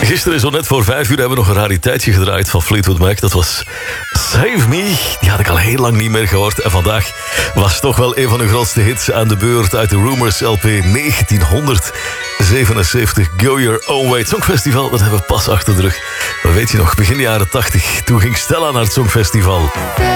Gisteren, zo net voor 5 uur, hebben we nog een rariteitje gedraaid van Fleetwood Mac. Dat was Save Me. Die had ik al heel lang niet meer gehoord. En vandaag was toch wel een van de grootste hits aan de beurt uit de Rumors LP 1977. Go Your Own Way. Het Songfestival, dat hebben we pas achter de rug. Maar weet je nog, begin jaren 80, toen ging Stella naar het Songfestival.